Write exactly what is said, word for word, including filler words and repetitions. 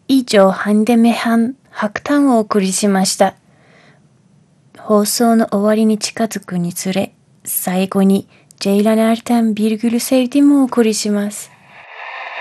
以上、ハンデメハン白炭をお送りしました。放送の終わりに近づくにつれ、最後にジェイラナルタンビルグルセルティもお送りします。